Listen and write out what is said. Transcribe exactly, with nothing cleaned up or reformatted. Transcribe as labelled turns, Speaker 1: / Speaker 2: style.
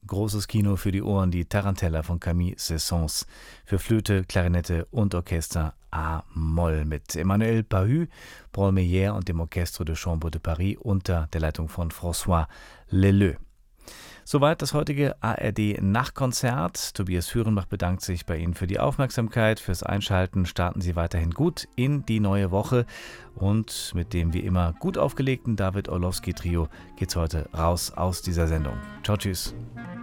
Speaker 1: Großes Kino für die Ohren, die Tarantella von Camille Saint-Saëns für Flöte, Klarinette und Orchester A-Moll mit Emmanuel Pahud, Paul Meyer und dem Orchestre de Chambre de Paris unter der Leitung von François Leleux. Soweit das heutige A R D-Nachtkonzert. Tobias Führenbach bedankt sich bei Ihnen für die Aufmerksamkeit, fürs Einschalten. Starten Sie weiterhin gut in die neue Woche. Und mit dem wie immer gut aufgelegten David Orlowski-Trio geht's heute raus aus dieser Sendung. Ciao, tschüss.